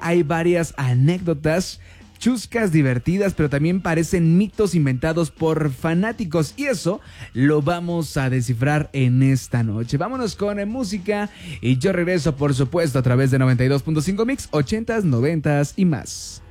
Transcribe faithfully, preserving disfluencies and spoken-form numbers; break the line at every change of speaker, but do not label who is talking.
hay varias anécdotas chuscas, divertidas, pero también parecen mitos inventados por fanáticos. Y eso lo vamos a descifrar en esta noche. Vámonos con eh, música. Y yo regreso, por supuesto, a través de noventa y dos punto cinco Mix, ochentas, noventas y más.